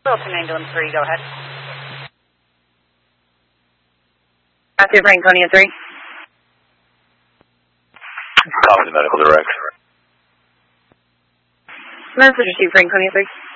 Wilson Ambulance 3, go ahead. Matthew Franconia 3. Copy the medical direct. Message received, Franconia 3.